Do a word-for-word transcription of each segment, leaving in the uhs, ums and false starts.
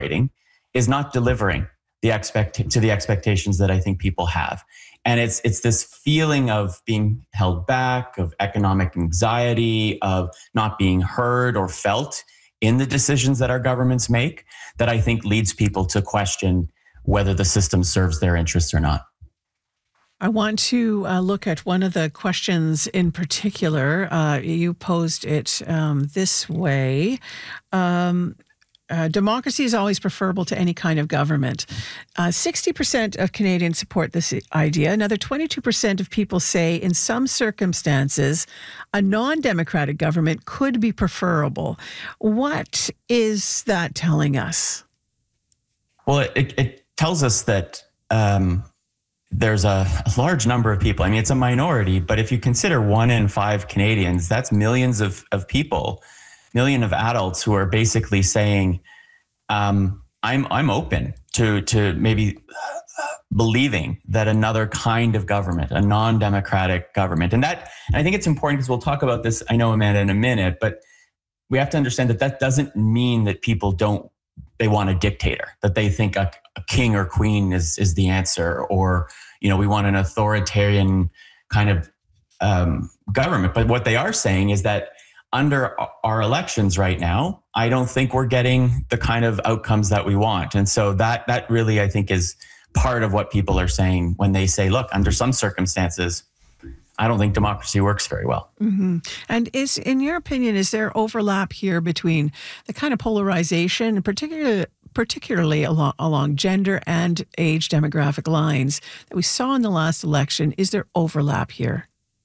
is not delivering the expect to the expectations that I think people have. And it's it's this feeling of being held back, of economic anxiety, of not being heard or felt in the decisions that our governments make that I think leads people to question whether the system serves their interests or not. I want to uh, look at one of the questions in particular. Uh, you posed it um, this way. Um, Uh, democracy is always preferable to any kind of government. Uh, sixty percent of Canadians support this idea. Another twenty-two percent of people say in some circumstances, a non-democratic government could be preferable. What is that telling us? Well, it, it tells us that um, there's a, a large number of people. I mean, it's a minority, but if you consider one in five Canadians, that's millions of, of people. Million of adults who are basically saying, um, I'm I'm open to to maybe believing that another kind of government, a non-democratic government. And that, and I think it's important because we'll talk about this, I know, Amanda, in a minute, but we have to understand that that doesn't mean that people don't, they want a dictator, that they think a, a king or queen is is the answer, or, you know, we want an authoritarian kind of um, government. But what they are saying is that under our elections right now, I don't think we're getting the kind of outcomes that we want. And so that that really, I think, is part of what people are saying when they say, look, under some circumstances, I don't think democracy works very well. Mm-hmm. And is, in your opinion, is there overlap here between the kind of polarization, particularly particularly along, along gender and age demographic lines that we saw in the last election? Is there overlap here?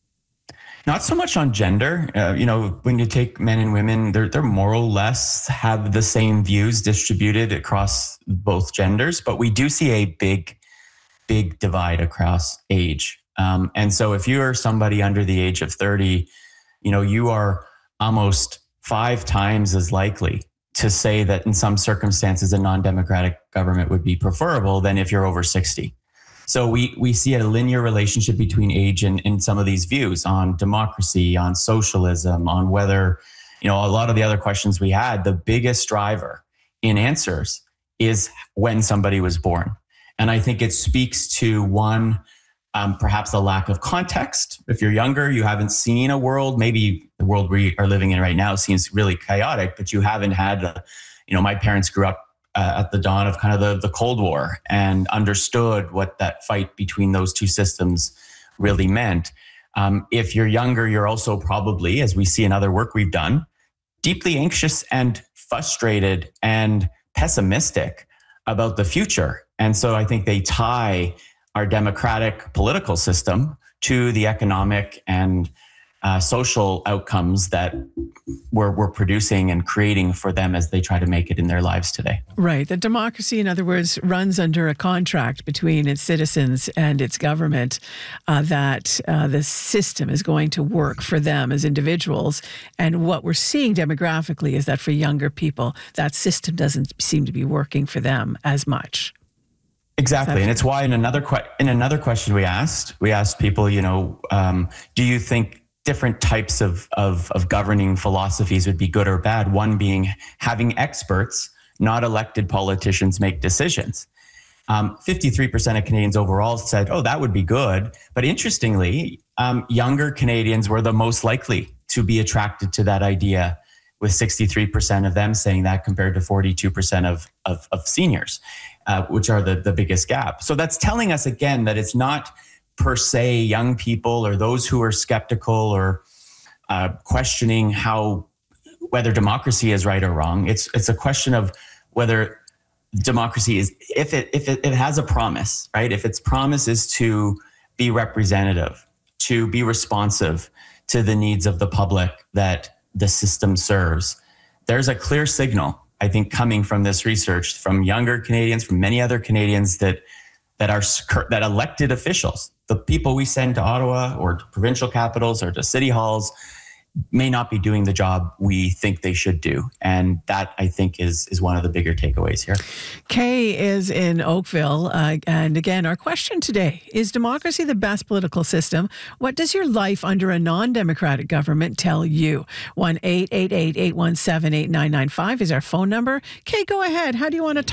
Not so much on gender. Uh, you know, when you take men and women, they're, they're more or less have the same views distributed across both genders, but we do see a big, big divide across age. Um, and so if you are somebody under the age of thirty, you know, you are almost five times as likely to say that in some circumstances a non-democratic government would be preferable than if you're over sixty. So we we see a linear relationship between age and, and some of these views on democracy, on socialism, on whether, you know, a lot of the other questions we had, the biggest driver in answers is when somebody was born. And I think it speaks to one, um, perhaps a lack of context. If you're younger, you haven't seen a world, maybe the world we are living in right now seems really chaotic, but you haven't had, a, you know, my parents grew up Uh, at the dawn of kind of the, the Cold War and understood what that fight between those two systems really meant. Um, if you're younger, you're also probably, as we see in other work we've done, deeply anxious and frustrated and pessimistic about the future. And so I think they tie our democratic political system to the economic and uh, social outcomes that we're, we're producing and creating for them as they try to make it in their lives today. Right. The democracy, in other words, runs under a contract between its citizens and its government uh, that uh, the system is going to work for them as individuals. And what we're seeing demographically is that for younger people, that system doesn't seem to be working for them as much. Exactly. And it's why in another que- in another question we asked, we asked people, you know, um, do you think different types of, of, of governing philosophies would be good or bad? One being having experts, not elected politicians, make decisions. Um, fifty-three percent of Canadians overall said, oh, that would be good. But interestingly, um, younger Canadians were the most likely to be attracted to that idea, with sixty-three percent of them saying that compared to forty-two percent of, of, of seniors, uh, which are the, the biggest gap. So that's telling us again that it's not per se young people or those who are skeptical or uh, questioning how whether democracy is right or wrong. It's it's a question of whether democracy is, if it if it, it has a promise, right? If its promise is to be representative, to be responsive to the needs of the public that the system serves, there's a clear signal, I think, coming from this research from younger Canadians, from many other Canadians that that are that elected officials, the people we send to Ottawa or to provincial capitals or to city halls, may not be doing the job we think they should do. And that, I think, is is one of the bigger takeaways here. Kay is in Oakville. Uh, and again, our question today, is democracy the best political system? What does your life under a non-democratic government tell you? one eight eight eight, eight one seven, eight nine nine five is our phone number. Kay, go ahead. How do you want to